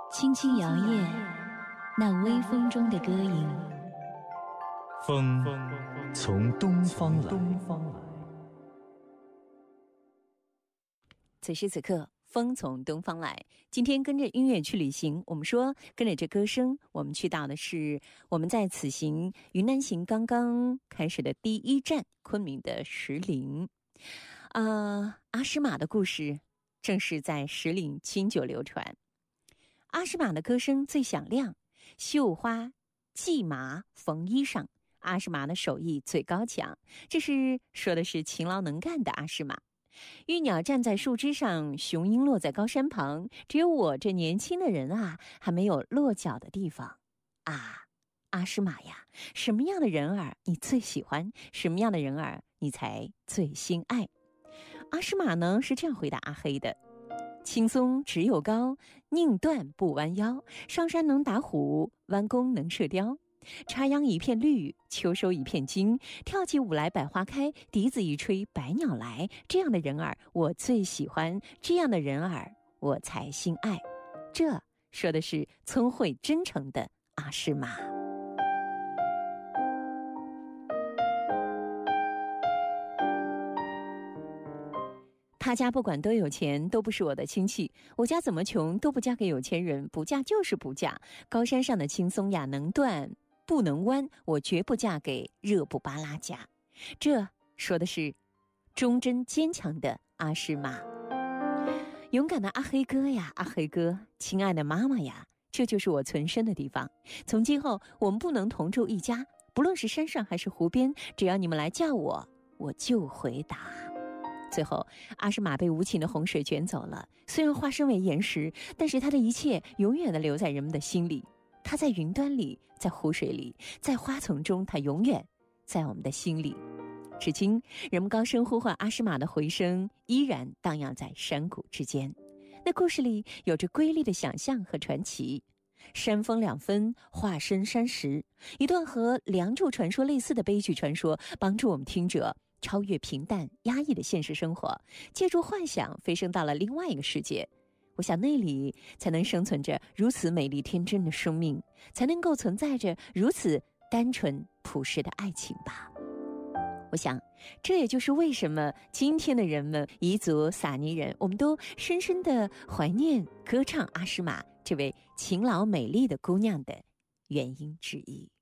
轻轻摇曳，那微风中的歌影。 风从东方来。 此时此刻，风从东方来。今天跟着音乐去旅行，我们说跟着这歌声，我们去到的是我们在此行云南行刚刚开始的第一站昆明的石林。阿诗玛的故事正是在石林经久流传。阿诗玛的歌声最响亮，绣花、系麻、缝衣裳，阿诗玛的手艺最高强。这是说的是勤劳能干的阿诗玛。玉鸟站在树枝上，雄鹰落在高山旁，只有我这年轻的人啊，还没有落脚的地方啊！阿诗玛呀，什么样的人儿你最喜欢？什么样的人儿你才最心爱？阿诗玛呢是这样回答阿黑的：青松直又高，宁断不弯腰。上山能打虎，弯弓能射雕。插秧一片绿，秋收一片金。跳起舞来百花开，笛子一吹百鸟来。这样的人儿我最喜欢，这样的人儿我才心爱。这说的是聪慧真诚的阿诗玛。他家不管多有钱，都不是我的亲戚。我家怎么穷，都不嫁给有钱人，不嫁就是不嫁。高山上的青松呀，能断不能弯，我绝不嫁给热布巴拉家。这说的是忠贞坚强的阿诗玛。勇敢的阿黑哥呀，阿黑哥，亲爱的妈妈呀，这就是我存身的地方。从今后我们不能同住一家，不论是山上还是湖边，只要你们来叫我，我就回答。最后阿诗玛被无情的洪水卷走了，虽然化身为岩石，但是他的一切永远地留在人们的心里。他在云端里，在湖水里，在花丛中，他永远在我们的心里。至今人们高声呼唤阿诗玛的回声依然荡漾在山谷之间。那故事里有着瑰丽的想象和传奇。山峰两分，化身山石，一段和梁祝传说类似的悲剧传说，帮助我们听者超越平淡压抑的现实生活，借助幻想飞升到了另外一个世界。我想那里才能生存着如此美丽天真的生命，才能够存在着如此单纯朴实的爱情吧。我想这也就是为什么今天的人们彝族撒尼人，我们都深深地怀念歌唱阿诗玛这位勤劳美丽的姑娘的原因之一。